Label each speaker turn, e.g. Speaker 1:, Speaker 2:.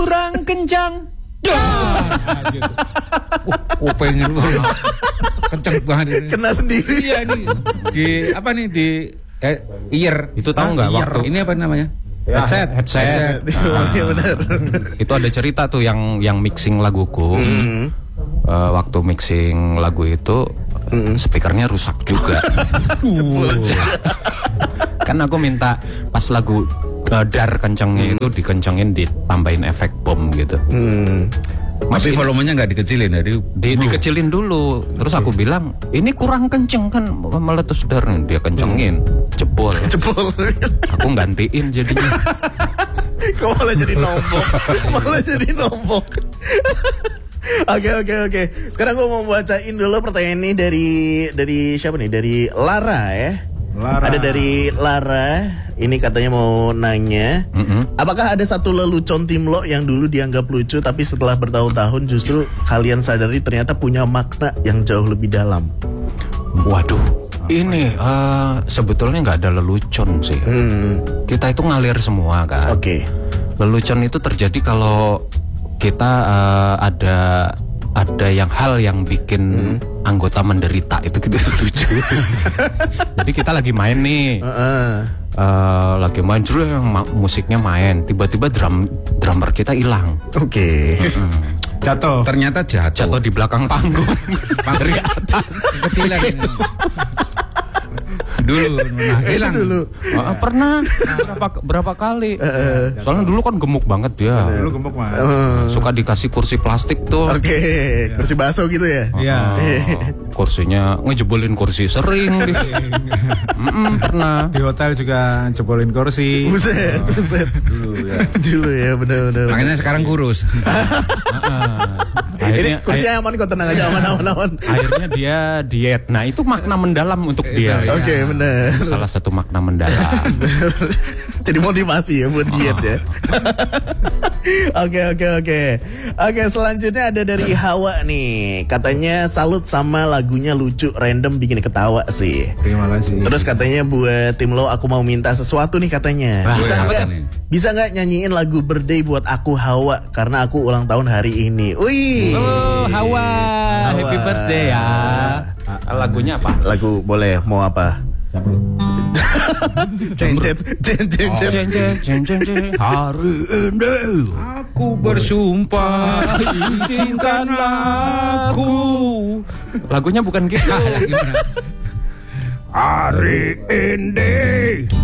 Speaker 1: kurang kencang.
Speaker 2: Gitu. Pengen kenceng banget.
Speaker 3: Kena sendiri.
Speaker 2: Iya ini di ear.
Speaker 1: Itu tahu nggak waktu
Speaker 2: ini apa namanya?
Speaker 1: headset.
Speaker 3: Iya benar.
Speaker 1: Itu ada cerita tuh yang mixing laguku. Waktu mixing lagu itu speakernya rusak juga. Kan aku minta pas lagu dar kencengnya itu dikencengin, ditambahin efek bom gitu.
Speaker 2: Tapi volumenya nggak dikecilin dari
Speaker 1: dikecilin dulu. Terus aku bilang ini kurang kenceng kan, meletus dar. Dia kencengin, jebol. Aku gantiin jadinya.
Speaker 3: Kok malah jadi nombok. Oke. Sekarang gue mau bacain dulu pertanyaan ini dari siapa nih? Dari Lara ya. Ada dari Lara. Ini katanya mau nanya, apakah ada satu lelucon tim lo yang dulu dianggap lucu tapi setelah bertahun-tahun justru kalian sadari ternyata punya makna yang jauh lebih dalam?
Speaker 1: Waduh, ini sebetulnya nggak ada lelucon sih. Kita itu ngalir semua kan.
Speaker 3: Oke.
Speaker 1: Lelucon itu terjadi kalau kita ada hal yang bikin anggota menderita, itu gitu lucu. Jadi kita lagi main nih, lagi main musiknya main, tiba-tiba drummer kita hilang.
Speaker 3: Oke.
Speaker 2: jatuh. Ternyata jatuh
Speaker 1: di belakang panggung dari atas
Speaker 2: kecilan. Dulu hilang
Speaker 3: dulu.
Speaker 1: Pernah berapa kali. Soalnya dulu kan gemuk banget dia.
Speaker 2: Dulu gemuk mah.
Speaker 1: Suka dikasih kursi plastik tuh.
Speaker 3: Oke. Kursi bakso gitu ya.
Speaker 2: Iya.
Speaker 1: Kursinya ngejebolin kursi sering. Pernah
Speaker 2: di hotel juga jebolin kursi.
Speaker 3: Buset. Dulu ya benar-benar.
Speaker 2: Makanya sekarang kurus.
Speaker 3: Ini kursinya aman kok, tenang aja, aman.
Speaker 1: Akhirnya dia diet. Nah itu makna mendalam untuk dia.
Speaker 3: Oke, benar.
Speaker 1: Salah satu makna mendalam.
Speaker 3: Jadi motivasi ya buat diet ya. Oke, selanjutnya ada dari Hawa nih. Katanya salut sama lagunya lucu, random, bikin ketawa sih.
Speaker 2: Terima kasih.
Speaker 3: Terus katanya buat tim lo, aku mau minta sesuatu nih katanya. Bisa nggak nyanyiin lagu birthday buat aku Hawa, karena aku ulang tahun hari ini. Wih.
Speaker 1: Oh, Hawa. Happy birthday ya. Lagunya apa?
Speaker 3: Lagu boleh, mau apa? Ceng.
Speaker 1: Hari ini
Speaker 2: aku bersumpah, izinkan aku.
Speaker 1: Lagunya bukan gitu.
Speaker 2: Hari ini